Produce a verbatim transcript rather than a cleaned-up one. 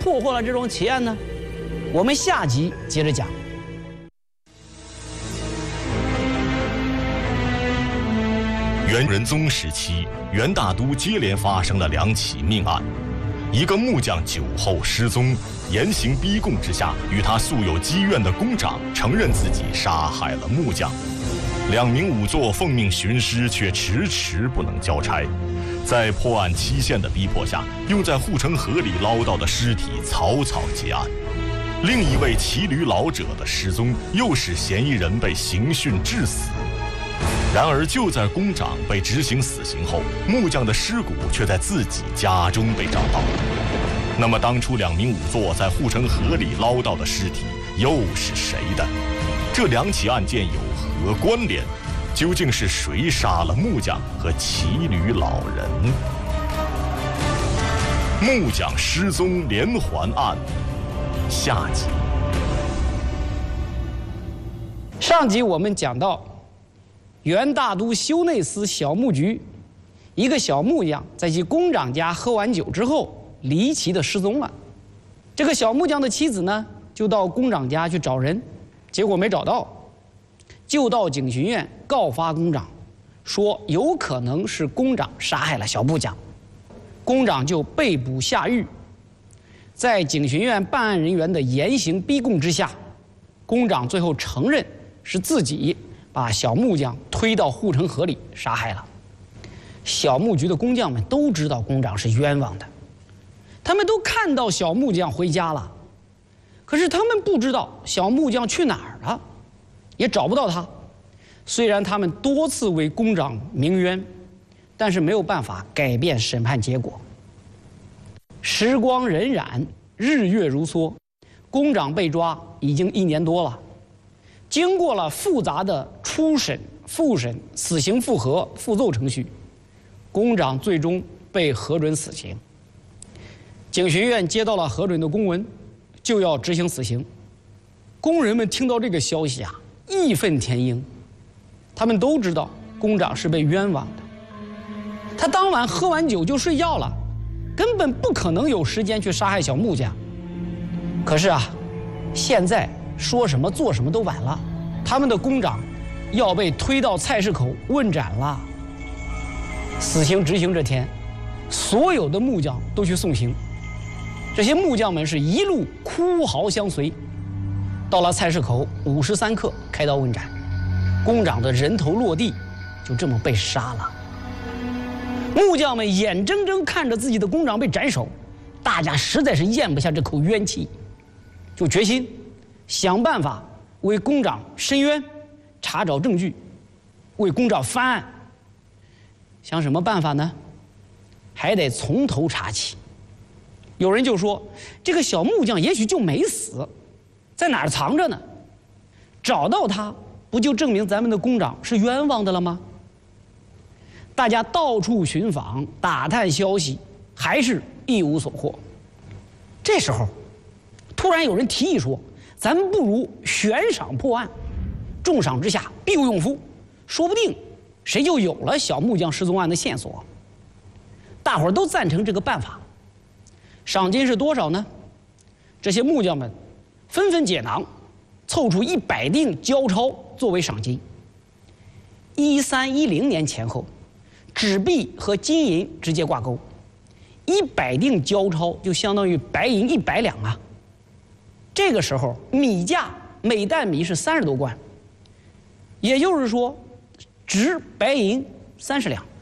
破获了这桩奇案呢？我们下集接着讲。 元仁宗时期，元大都接连发生了两起命案。一个木匠酒后失踪，严刑逼供之下，与他素有积怨的工长承认自己杀害了木匠。两名仵作奉命寻尸，却迟迟不能交差。在破案期限的逼迫下，用在护城河里捞到的尸体草草结案。另一位骑驴老者的失踪，又使嫌疑人被刑讯致死。然而，就在工长被执行死刑后，木匠的尸骨却在自己家中被找到。那么，当初两名仵作在护城河里捞到的尸体又是谁的？这两起案件有何关联？究竟是谁杀了木匠和骑驴老人？木匠失踪连环案，下集。 上集我们讲到，元大都修内司小木局，一个小木匠在其工长家喝完酒之后，离奇的失踪了。这个小木匠的妻子呢，就到工长家去找人，结果没找到，就到警巡院告发工长，说有可能是工长杀害了小木匠。工长就被捕下狱。在警巡院办案人员的严刑逼供之下，工长最后承认是自己把小木匠推到护城河里杀害了。小木局的工匠们都知道工长是冤枉的，他们都看到小木匠回家了，可是他们不知道小木匠去哪儿了，也找不到他。虽然他们多次为工长鸣冤，但是没有办法改变审判结果。时光荏苒，日月如梭，工长被抓已经一年多了。经过了复杂的初审、复审、死刑复核、复奏程序，工长最终被核准死刑。警巡院接到了核准的公文，就要执行死刑。工人们听到这个消息啊，义愤填膺。他们都知道工长是被冤枉的，他当晚喝完酒就睡觉了，根本不可能有时间去杀害小木匠。可是啊，现在说什么做什么都晚了，他们的工长要被推到菜市口问斩了。死刑执行这天，所有的木匠都去送行，这些木匠们是一路哭嚎相随。到了菜市口五时三刻开刀问斩，工长的人头落地，就这么被杀了。木匠们眼睁睁看着自己的工长被斩首，大家实在是咽不下这口冤气，就决心想办法为工长申冤，查找证据，为工长翻案。想什么办法呢？还得从头查起。有人就说，这个小木匠也许就没死，在哪儿藏着呢？找到他，不就证明咱们的工长是冤枉的了吗？大家到处寻访打探消息，还是一无所获。这时候，突然有人提议说，咱们不如悬赏破案，重赏之下必有勇夫，说不定谁就有了小木匠失踪案的线索。大伙儿都赞成这个办法。赏金是多少呢？这些木匠们纷纷解囊，凑出一百锭交钞作为赏金。一三一零年前后，纸币和金银直接挂钩，一百锭交钞就相当于白银一百两啊。这个时候米价每担米是三十多贯，也就是说，值白银三十两。